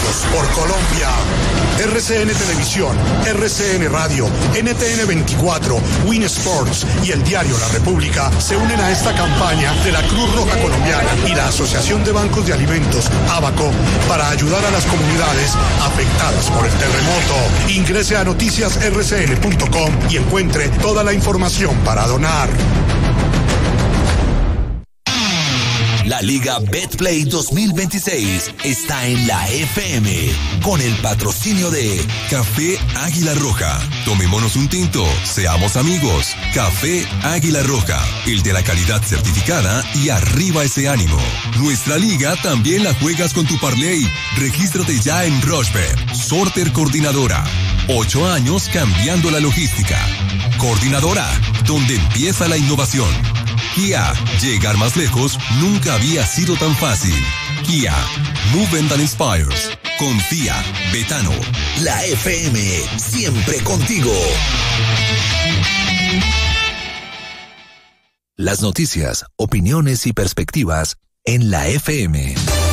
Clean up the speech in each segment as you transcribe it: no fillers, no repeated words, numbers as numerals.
Unidos por Colombia. RCN Televisión, RCN Radio, NTN 24, Win Sports y el diario La República se unen a esta campaña de la Cruz Roja Colombiana y la Asociación de Bancos de Alimentos, ABACO, para ayudar a las comunidades afectadas por el terremoto. Ingrese a noticiasrcn.com y encuentre toda la información para donar. La Liga Betplay 2026 está en la FM con el patrocinio de Café Águila Roja. Tomémonos un tinto, seamos amigos. Café Águila Roja, el de la calidad certificada y arriba ese ánimo. Nuestra liga también la juegas con tu parlay. Regístrate ya en Rochebet. Sorter Coordinadora. 8 años cambiando la logística. Coordinadora, donde empieza la innovación. Kia, llegar más lejos nunca había sido tan fácil. Kia, Movement that Inspires. Confía, Betano. La FM, siempre contigo. Las noticias, opiniones y perspectivas en la FM.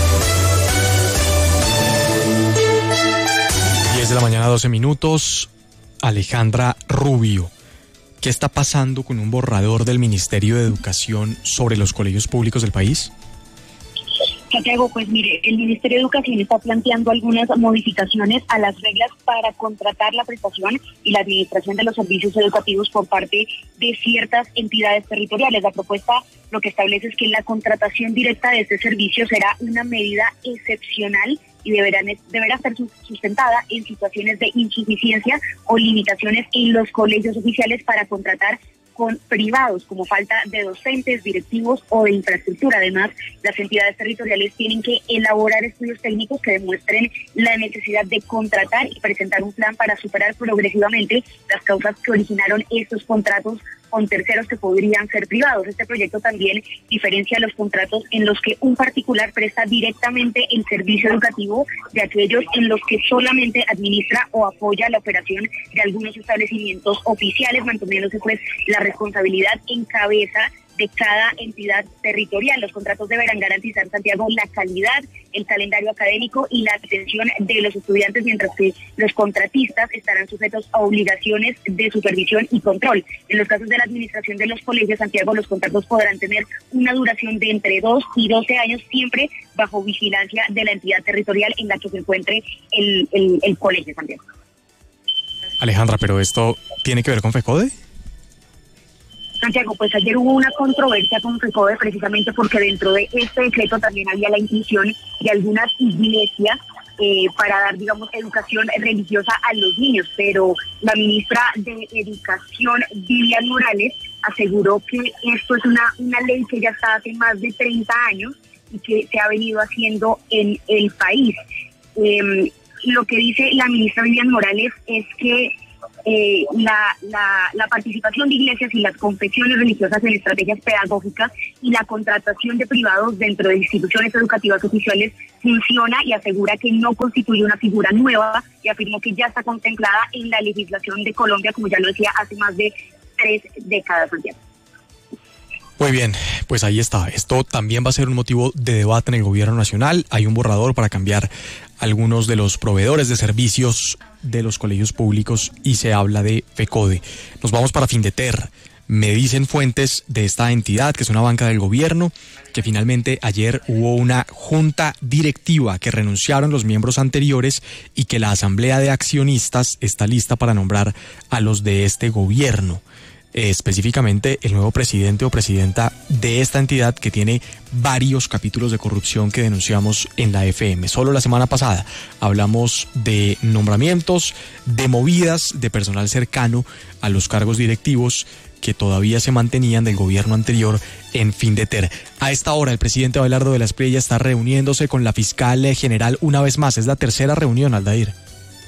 10 de la mañana, 12 minutos. Alejandra Rubio. ¿Qué está pasando con un borrador del Ministerio de Educación sobre los colegios públicos del país? Santiago, pues mire, el Ministerio de Educación está planteando algunas modificaciones a las reglas para contratar la prestación y la administración de los servicios educativos por parte de ciertas entidades territoriales. La propuesta lo que establece es que la contratación directa de este servicio será una medida excepcional y deberá ser sustentada en situaciones de insuficiencia o limitaciones en los colegios oficiales para contratar con privados, como falta de docentes, directivos o de infraestructura. Además, las entidades territoriales tienen que elaborar estudios técnicos que demuestren la necesidad de contratar y presentar un plan para superar progresivamente las causas que originaron estos contratos con terceros que podrían ser privados. Este proyecto también diferencia los contratos en los que un particular presta directamente el servicio educativo de aquellos en los que solamente administra o apoya la operación de algunos establecimientos oficiales, manteniéndose pues la responsabilidad en cabeza de cada entidad territorial. Los contratos deberán garantizar, Santiago, la calidad, el calendario académico y la atención de los estudiantes, mientras que los contratistas estarán sujetos a obligaciones de supervisión y control. En los casos de la administración de los colegios, Santiago, los contratos podrán tener una duración de entre 2 y 12 años, siempre bajo vigilancia de la entidad territorial en la que se encuentre el colegio, Santiago. Alejandra, ¿pero esto tiene que ver con FECODE? Santiago, pues ayer hubo una controversia con FECODE precisamente porque dentro de este decreto también había la inclusión de algunas iglesias para dar, digamos, educación religiosa a los niños, pero la ministra de Educación, Vivian Morales, aseguró que esto es una ley que ya está hace más de 30 años y que se ha venido haciendo en el país. Lo que dice la ministra Vivian Morales es que la participación de iglesias y las confesiones religiosas en estrategias pedagógicas y la contratación de privados dentro de instituciones educativas oficiales funciona, y asegura que no constituye una figura nueva, y afirmó que ya está contemplada en la legislación de Colombia, como ya lo decía, hace más de 3 décadas. Muy bien, pues ahí está. Esto también va a ser un motivo de debate en el gobierno nacional. Hay un borrador para cambiar algunos de los proveedores de servicios de los colegios públicos y se habla de FECODE. Nos vamos para Findeter. Me dicen fuentes de esta entidad, que es una banca del gobierno, que finalmente ayer hubo una junta directiva que renunciaron los miembros anteriores y que la asamblea de accionistas está lista para nombrar a los de este gobierno. Específicamente el nuevo presidente o presidenta de esta entidad, que tiene varios capítulos de corrupción que denunciamos en la FM. Solo la semana pasada hablamos de nombramientos, de movidas de personal cercano a los cargos directivos que todavía se mantenían del gobierno anterior en Findeter. A esta hora el presidente Abelardo de la Espriella está reuniéndose con la fiscal general una vez más. Es la tercera reunión, Aldair.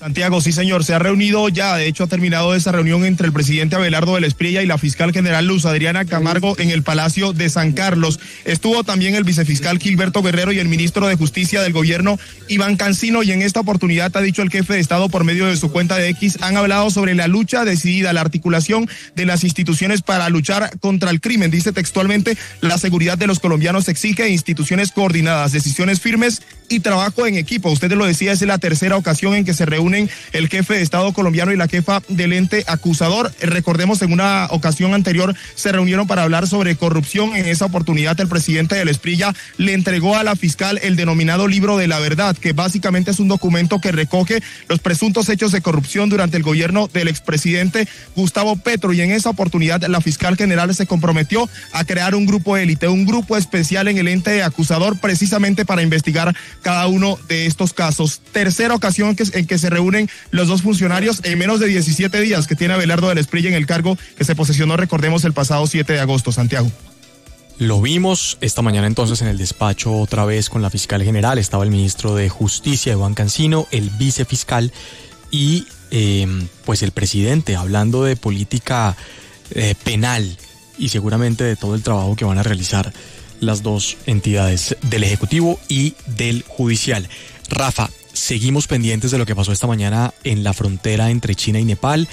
Santiago, sí señor, se ha reunido ya, de hecho ha terminado esa reunión entre el presidente Abelardo del Espriella y la fiscal general Luz Adriana Camargo en el Palacio de San Carlos. Estuvo también el vicefiscal Gilberto Guerrero y el ministro de Justicia del gobierno Iván Cancino, y en esta oportunidad ha dicho el jefe de Estado por medio de su cuenta de X, han hablado sobre la lucha decidida, la articulación de las instituciones para luchar contra el crimen. Dice textualmente, la seguridad de los colombianos exige instituciones coordinadas, decisiones firmes y trabajo en equipo. Usted lo decía, es la tercera ocasión en que se reúnen el jefe de Estado colombiano y la jefa del ente acusador. Recordemos, en una ocasión anterior se reunieron para hablar sobre corrupción. En esa oportunidad el presidente del Espriella le entregó a la fiscal el denominado Libro de la Verdad, que básicamente es un documento que recoge los presuntos hechos de corrupción durante el gobierno del expresidente Gustavo Petro, y en esa oportunidad la fiscal general se comprometió a crear un grupo élite, un grupo especial en el ente acusador, precisamente para investigar cada uno de estos casos. Tercera ocasión en que se reúnen los dos funcionarios en menos de 17 días que tiene Abelardo del Espriella en el cargo que se posesionó, recordemos, el pasado 7 de agosto, Santiago. Lo vimos esta mañana entonces en el despacho otra vez con la fiscal general. Estaba el ministro de Justicia, Iván Cancino, el vicefiscal y pues el presidente hablando de política penal y seguramente de todo el trabajo que van a realizar las dos entidades del Ejecutivo y del Judicial. Rafa, seguimos pendientes de lo que pasó esta mañana en la frontera entre China y Nepal.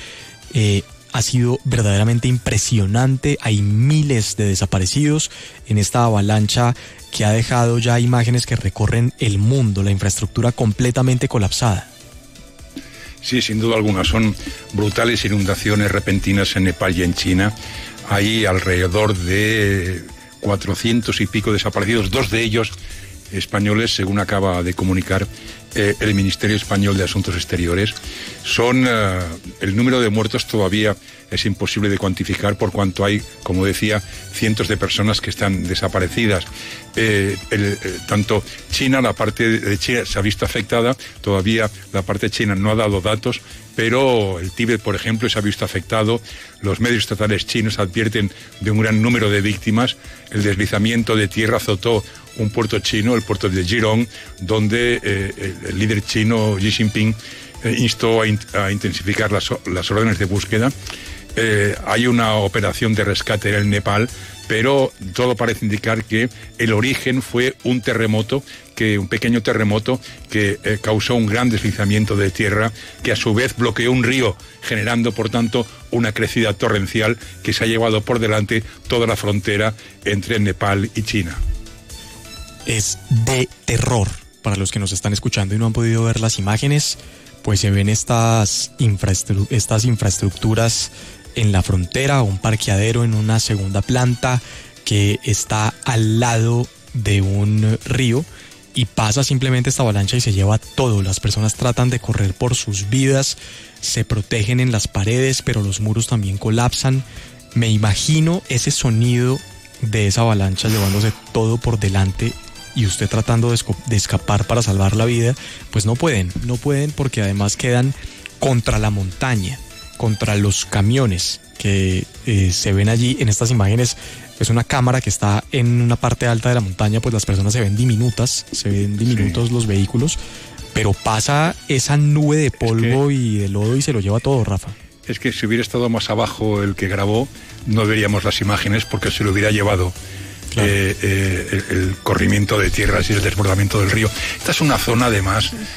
Ha sido verdaderamente impresionante. Hay miles de desaparecidos en esta avalancha que ha dejado ya imágenes que recorren el mundo, la infraestructura completamente colapsada. Sí, sin duda alguna, son brutales inundaciones repentinas en Nepal y en China. Hay alrededor de 400 y pico desaparecidos, 2 de ellos españoles, según acaba de comunicar el Ministerio Español de Asuntos Exteriores. El número de muertos todavía es imposible de cuantificar, por cuanto hay, como decía, cientos de personas que están desaparecidas. Tanto China, la parte de China se ha visto afectada, todavía la parte china no ha dado datos, pero el Tíbet, por ejemplo, se ha visto afectado. Los medios estatales chinos advierten de un gran número de víctimas. El deslizamiento de tierra azotó un puerto chino, el puerto de Jirong, donde el líder chino Xi Jinping instó a intensificar las órdenes de búsqueda. Hay una operación de rescate en el Nepal, pero todo parece indicar que el origen fue un pequeño terremoto que causó un gran deslizamiento de tierra, que a su vez bloqueó un río, generando por tanto una crecida torrencial que se ha llevado por delante toda la frontera entre Nepal y China. Es de terror. Para los que nos están escuchando y no han podido ver las imágenes, pues se ven estas infraestructuras en la frontera, un parqueadero en una segunda planta que está al lado de un río, y pasa simplemente esta avalancha y se lleva todo. Las personas tratan de correr por sus vidas, se protegen en las paredes, pero los muros también colapsan. Me imagino ese sonido de esa avalancha llevándose todo por delante, y usted tratando de escapar para salvar la vida. Pues no pueden porque además quedan contra la montaña, contra los camiones que se ven allí en estas imágenes. Es una cámara que está en una parte alta de la montaña, pues las personas se ven diminutos sí, los vehículos, pero pasa esa nube de polvo y de lodo y se lo lleva todo, Rafa. Es que si hubiera estado más abajo el que grabó, no veríamos las imágenes porque se lo hubiera llevado. Claro. El corrimiento de tierras y el desbordamiento del río. Esta es una zona además